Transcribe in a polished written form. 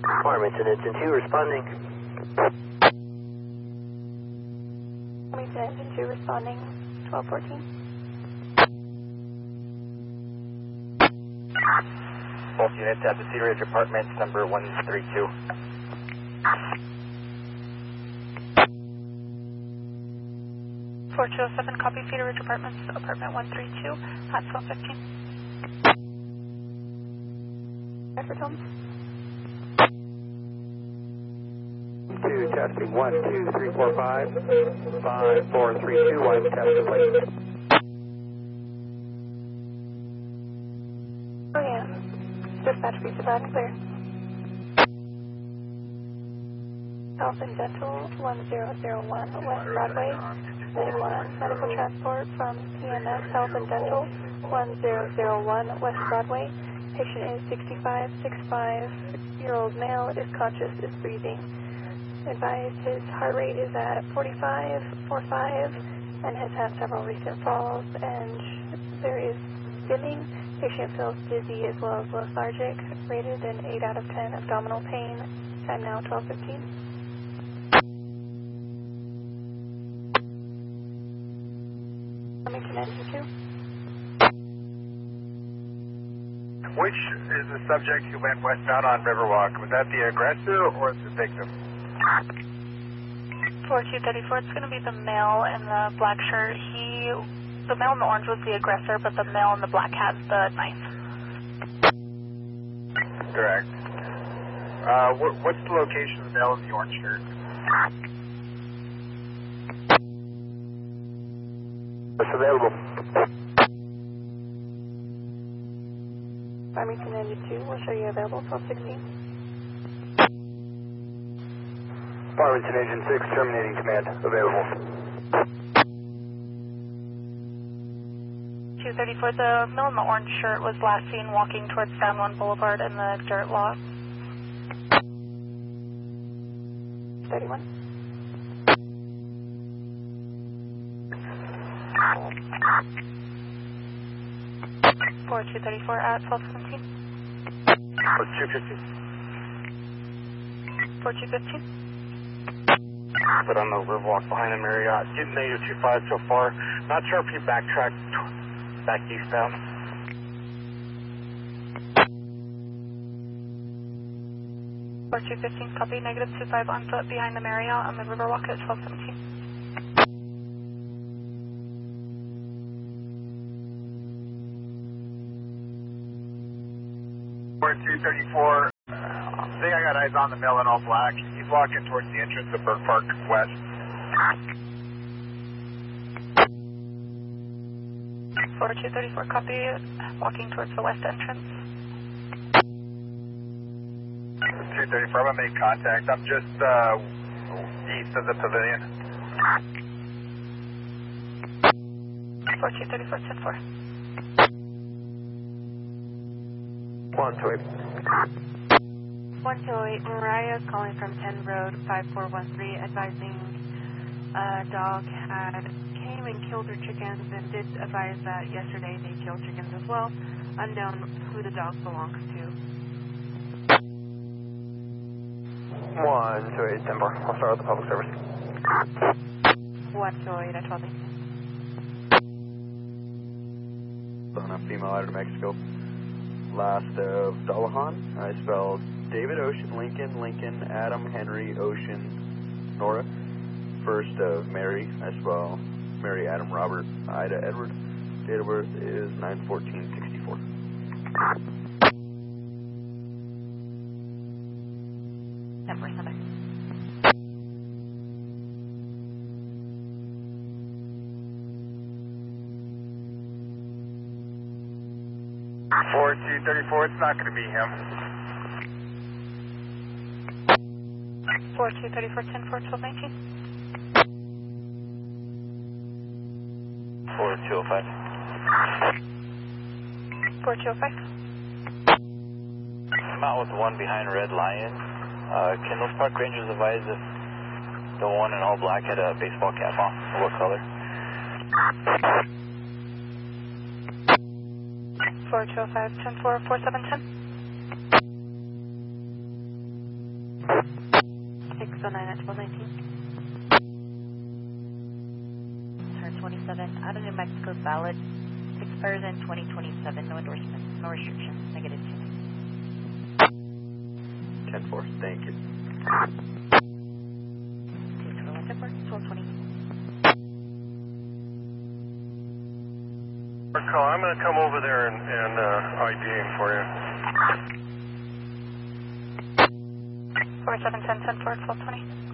Farmington, Engine 2 responding. Farmington, Engine 2 responding, 1214. Both units at the Cedar Ridge Apartments, number 132. (4207) copy, Cedar Ridge Apartments, apartment 132 at 1215. Bedford Homes. 2, testing 1, 2, 3, 4, 5, 5, 4, 3, 2, 1, test complete. Oh yeah. Dispatch piece of and clear. Health and Dental 1001 West Broadway. Anyone medical transport from PMS Health and Dental 1001 West Broadway. Patient is 65-year-old male, is conscious, is breathing. Advised his heart rate is at 45 and has had several recent falls, and there is dimming. Patient feels dizzy as well as lethargic, rated an 8 out of 10 abdominal pain. Time now 12:15. Coming to Engine 2. Which is the subject who went westbound on Riverwalk? Was that the aggressor or the victim? 4234, it's going to be the male in the black shirt. The male in the orange was the aggressor, but the male in the black has the knife. Correct. What's the location of the male in the orange shirt? It's available. Farmington Engine 2 will show you available 1216. Farmington Engine 6, terminating command, available. 234, the male in the orange shirt was last seen walking towards San Juan Boulevard in the dirt lot. 31. For 234 at 1217. 4250. 4215. But on the Riverwalk behind the Marriott, getting negative 25 so far. Not sure if he backtracked back eastbound. For 215, copy, negative 25 on foot behind the Marriott on the Riverwalk at 1217. 4234. I think I got eyes on the male in all black. He's walking towards the entrance of Burke Park West. 4234, copy, walking towards the west entrance. 234, I'm going to make contact. I'm just east of the pavilion. 4234, 10-4. 128. 128, Mariah calling from 10 Road 5413, advising a dog came and killed her chickens, and did advise that yesterday they killed chickens as well. Unknown who the dog belongs to. 128, 10-4. I'll start with the public service. 128 at 12. On a female out of Mexico. Last of Dalahan, I spelled David Ocean, Lincoln, Adam, Henry, Ocean, Nora. First of Mary, I spell Mary, Adam, Robert, Ida, Edward. Date of birth is 9/14/64. Number 7. 4234, it's not going to be him. 4234, 10-4, 1219. 4205. 4205. I'm out with the one behind Red Lion. Can those park rangers advise if the one in all black had a baseball cap on? What color? 4205, 10-4, 4710. 609 at 1219. Sir, 27, out of New Mexico valid. Expires in 2027. No endorsements, no restrictions. Negative 10-4, thank you. 1220. Call, I'm going to come over there and ID him for you. 4710 10 4 1220.